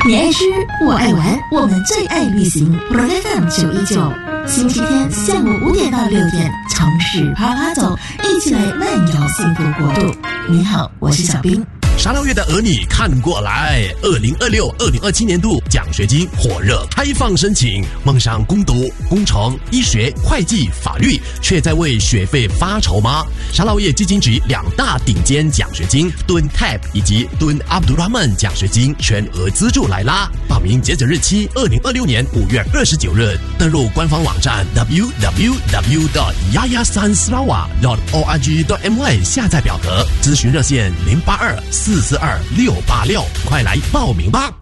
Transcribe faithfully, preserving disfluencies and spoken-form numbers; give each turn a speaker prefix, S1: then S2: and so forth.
S1: 你爱吃，我爱玩，我们最爱旅行。F M 九一九，星期天下午五点到六点，城市啪啪走，一起来漫游幸福国度。你好，我是小冰。
S2: 沙捞越的儿女看过来，二零二六、二零二七年度奖学金火热开放申请，梦想攻读工程、医学、会计、法律，却在为学费发愁吗？沙捞越基金局两大顶尖奖学金敦 T A B 以及敦 Abdul Rahman 奖学金全额资助来啦！报名截止日期二零二六年五月二十九日，登入官方网站 double-u double-u double-u dot yayasan sarawak dot org dot my 下载表格，咨询热线零八二四四二六八六，快来报名吧！